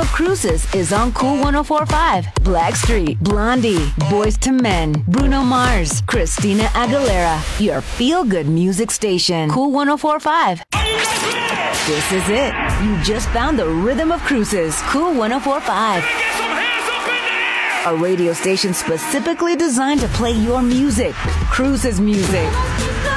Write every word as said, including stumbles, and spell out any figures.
of Cruises is on Cool one oh four point five. Blackstreet, Blondie, Boyz two Men, Bruno Mars, Christina Aguilera. Your feel-good music station. Cool one oh four point five. This is it. You just found the rhythm of Cruises. Cool one oh four point five. A radio station specifically designed to play your music. Cruises music.